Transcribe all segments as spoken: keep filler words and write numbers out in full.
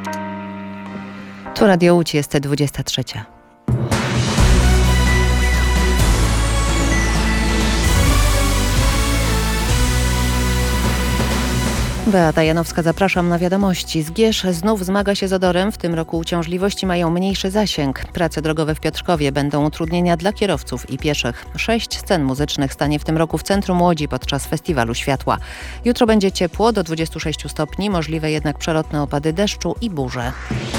Tu Radio Łódź, jest dwudziesta trzecia. Beata Janowska, zapraszam na wiadomości. Zgierz znów zmaga się z odorem. W tym roku uciążliwości mają mniejszy zasięg. Prace drogowe w Piotrkowie będą utrudnienia dla kierowców i pieszych. Sześć scen muzycznych stanie w tym roku w centrum Łodzi podczas Festiwalu Światła. Jutro będzie ciepło do dwudziestu sześciu stopni, możliwe jednak przelotne opady deszczu i burze.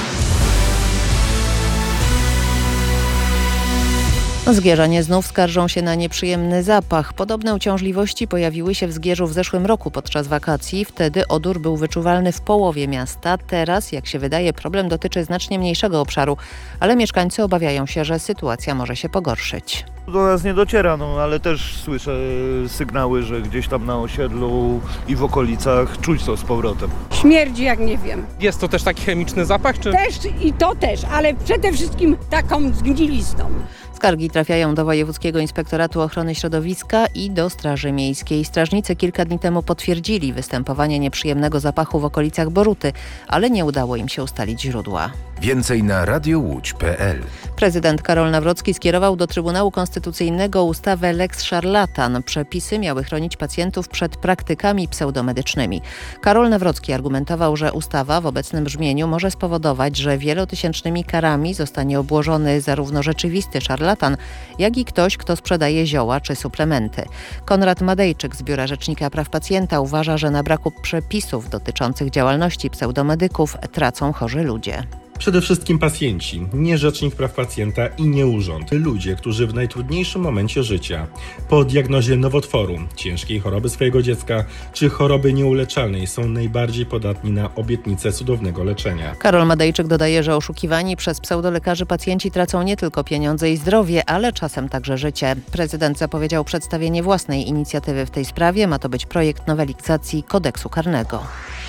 Zgierzanie znów skarżą się na nieprzyjemny zapach. Podobne uciążliwości pojawiły się w Zgierzu w zeszłym roku podczas wakacji. Wtedy odór był wyczuwalny w połowie miasta. Teraz, jak się wydaje, problem dotyczy znacznie mniejszego obszaru, ale mieszkańcy obawiają się, że sytuacja może się pogorszyć. Do nas nie dociera, no ale też słyszę sygnały, że gdzieś tam na osiedlu i w okolicach czuć to z powrotem. Śmierdzi jak nie wiem. Jest to też taki chemiczny zapach, czy? Też i to też, ale przede wszystkim taką zgnilistą. Skargi trafiają do Wojewódzkiego Inspektoratu Ochrony Środowiska i do Straży Miejskiej. Strażnicy kilka dni temu potwierdzili występowanie nieprzyjemnego zapachu w okolicach Boruty, ale nie udało im się ustalić źródła. Więcej na radiowódź kropka pe el. Prezydent Karol Nawrocki skierował do Trybunału Konstytucyjnego ustawę Lex Szarlatan. Przepisy miały chronić pacjentów przed praktykami pseudomedycznymi. Karol Nawrocki argumentował, że ustawa w obecnym brzmieniu może spowodować, że wielotysięcznymi karami zostanie obłożony zarówno rzeczywisty szarlatan, jak i ktoś, kto sprzedaje zioła czy suplementy. Konrad Madejczyk z Biura Rzecznika Praw Pacjenta uważa, że na braku przepisów dotyczących działalności pseudomedyków tracą chorzy ludzie. Przede wszystkim pacjenci, nie Rzecznik Praw Pacjenta i nie urząd. Ludzie, którzy w najtrudniejszym momencie życia, po diagnozie nowotworu, ciężkiej choroby swojego dziecka czy choroby nieuleczalnej są najbardziej podatni na obietnicę cudownego leczenia. Karol Madejczyk dodaje, że oszukiwani przez pseudolekarzy pacjenci tracą nie tylko pieniądze i zdrowie, ale czasem także życie. Prezydent zapowiedział przedstawienie własnej inicjatywy w tej sprawie. Ma to być projekt nowelizacji kodeksu karnego.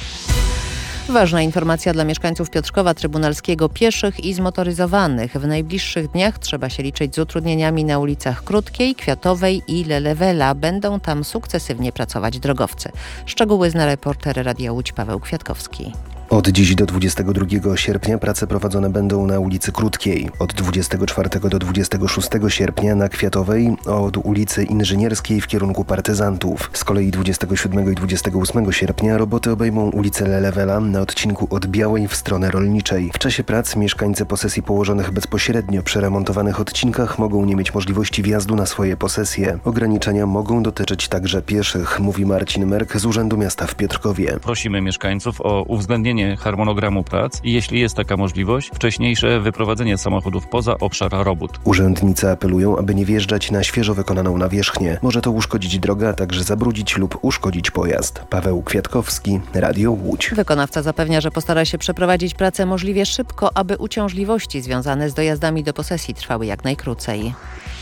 Ważna informacja dla mieszkańców Piotrkowa Trybunalskiego, pieszych i zmotoryzowanych. W najbliższych dniach trzeba się liczyć z utrudnieniami na ulicach Krótkiej, Kwiatowej i Lelewela. Będą tam sukcesywnie pracować drogowcy. Szczegóły zna reporter Radia Łódź Paweł Kwiatkowski. Od dziś do dwudziestego drugiego sierpnia prace prowadzone będą na ulicy Krótkiej. Od dwudziestego czwartego do dwudziestego szóstego sierpnia na Kwiatowej, od ulicy Inżynierskiej w kierunku Partyzantów. Z kolei dwudziestego siódmego i dwudziestego ósmego sierpnia roboty obejmą ulicę Lelewela na odcinku od Białej w stronę Rolniczej. W czasie prac mieszkańcy posesji położonych bezpośrednio przy remontowanych odcinkach mogą nie mieć możliwości wjazdu na swoje posesje. Ograniczenia mogą dotyczyć także pieszych, mówi Marcin Merk z Urzędu Miasta w Piotrkowie. Prosimy mieszkańców o uwzględnienie harmonogramu prac i jeśli jest taka możliwość, wcześniejsze wyprowadzenie samochodów poza obszar robót. Urzędnicy apelują, aby nie wjeżdżać na świeżo wykonaną nawierzchnię. Może to uszkodzić drogę, a także zabrudzić lub uszkodzić pojazd. Paweł Kwiatkowski, Radio Łódź. Wykonawca zapewnia, że postara się przeprowadzić pracę możliwie szybko, aby uciążliwości związane z dojazdami do posesji trwały jak najkrócej.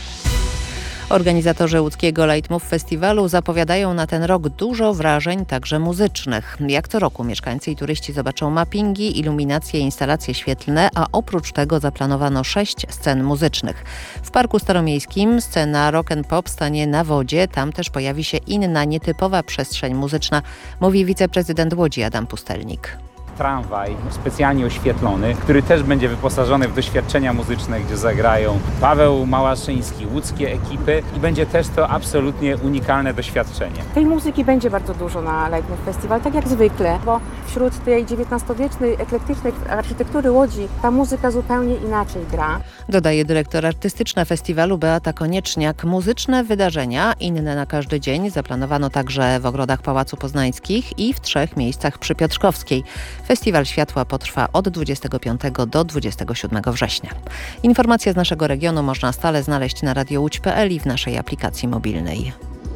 Organizatorzy łódzkiego Leitmotiv Festiwalu zapowiadają na ten rok dużo wrażeń, także muzycznych. Jak co roku mieszkańcy i turyści zobaczą mappingi, iluminacje, instalacje świetlne, a oprócz tego zaplanowano sześć scen muzycznych. W Parku Staromiejskim scena rock and pop stanie na wodzie, tam też pojawi się inna, nietypowa przestrzeń muzyczna, mówi wiceprezydent Łodzi Adam Pustelnik. Tramwaj specjalnie oświetlony, który też będzie wyposażony w doświadczenia muzyczne, gdzie zagrają Paweł Małaszyński, łódzkie ekipy i będzie też to absolutnie unikalne doświadczenie. Tej muzyki będzie bardzo dużo na Leitmotiv Festival, tak jak zwykle, bo wśród tej dziewiętnastowiecznej, eklektycznej architektury Łodzi ta muzyka zupełnie inaczej gra. Dodaje dyrektor artystyczna festiwalu Beata Konieczniak. Muzyczne wydarzenia, inne na każdy dzień, zaplanowano także w ogrodach Pałacu Poznańskich i w trzech miejscach przy Piotrkowskiej. Festiwal Światła potrwa od dwudziestego piątego do dwudziestego siódmego września. Informacje z naszego regionu można stale znaleźć na radiowódź kropka pe el i w naszej aplikacji mobilnej.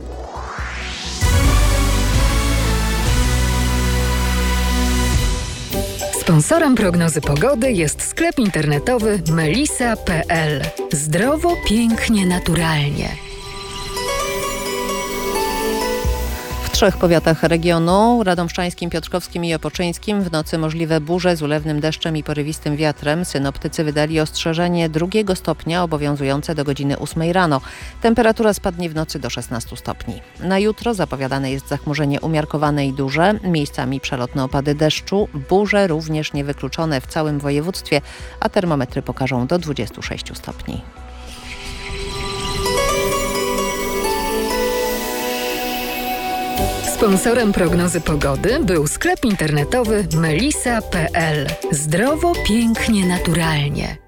Sponsorem prognozy pogody jest sklep internetowy melisa kropka pe el. Zdrowo, pięknie, naturalnie. W trzech powiatach regionu, radomszczańskim, piotrkowskim i opoczyńskim, w nocy możliwe burze z ulewnym deszczem i porywistym wiatrem. Synoptycy wydali ostrzeżenie drugiego stopnia obowiązujące do godziny ósmej rano. Temperatura spadnie w nocy do szesnastu stopni. Na jutro zapowiadane jest zachmurzenie umiarkowane i duże, miejscami przelotne opady deszczu, burze również niewykluczone w całym województwie, a termometry pokażą do dwudziestu sześciu stopni. Sponsorem prognozy pogody był sklep internetowy melisa kropka p l. Zdrowo, pięknie, naturalnie.